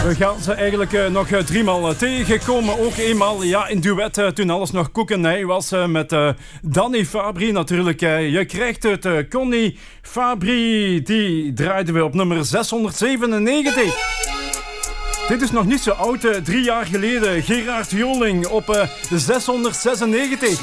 We gaan ze eigenlijk nog 3 maal tegenkomen. Ook eenmaal in duet toen alles nog koekenij was met Danny Fabri natuurlijk. Je krijgt het. Connie Fabri, die draaiden we op nummer 697. Dit is nog niet zo oud. 3 jaar geleden Gerard Joling op 696.